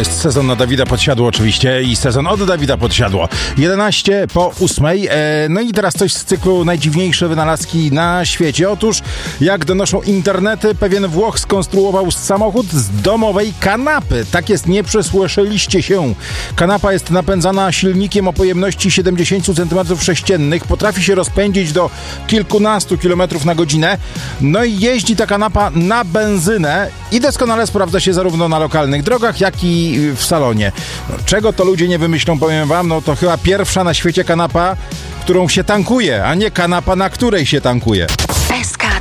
jest sezon na Dawida Podsiadło oczywiście i sezon od Dawida Podsiadło. 11 po 8. No i teraz coś z cyklu najdziwniejsze wynalazki na świecie. Otóż, jak donoszą internety, pewien Włoch skonstruował samochód z domowej kanapy. Tak jest, nie przesłyszeliście się. Kanapa jest napędzana silnikiem o pojemności 70 cm3. Potrafi się rozpędzić do kilkunastu kilometrów na godzinę. No i jeździ ta kanapa na benzynę i doskonale sprawdza się zarówno na lokalnych drogach, jak i w salonie. Czego to ludzie nie wymyślą, powiem wam, no to chyba pierwsza na świecie kanapa, którą się tankuje, a nie kanapa, na której się tankuje.